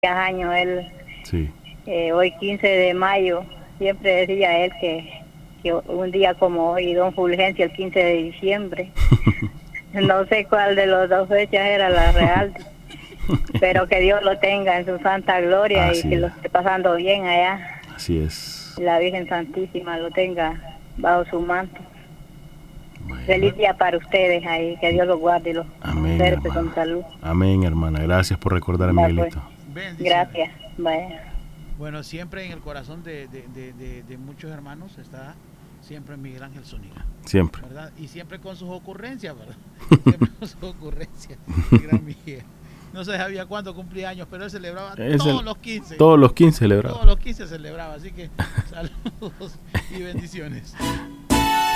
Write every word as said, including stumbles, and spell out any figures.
años, él, Sí. eh, hoy quince de mayo, siempre decía él que, que un día como hoy, don Fulgencio, el quince de diciembre, no sé cuál de las dos fechas era la real, pero que Dios lo tenga en su santa gloria y Así que es. lo esté pasando bien allá, Así es. la Virgen Santísima lo tenga bajo su manto. Bueno. Feliz día para ustedes ahí, que Dios los guarde y los Amén, conserve hermana. con salud. Amén, hermana. Gracias por recordar a Va, pues. Miguelito. Gracias. Vaya. Bueno, siempre en el corazón de, de, de, de, de muchos hermanos está siempre Miguel Ángel Zúñiga. Siempre. ¿Verdad? Y siempre con sus ocurrencias, ¿verdad? Siempre con sus ocurrencias. Gran Miguel. No se sabía cuándo cumplía años, pero él celebraba Es todos el, los quince. Todos los quince celebraba. Todos los quince celebraba, así que saludos y bendiciones.